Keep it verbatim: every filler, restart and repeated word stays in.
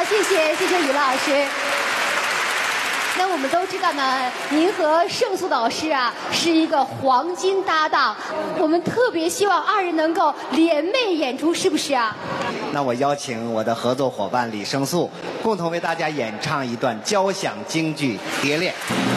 谢谢谢谢于老师。那我们都知道呢，您和盛素老师啊是一个黄金搭档，我们特别希望二人能够联袂演出，是不是啊？ 那我邀请我的合作伙伴李胜素，共同为大家演唱一段交响京剧《蝶恋》。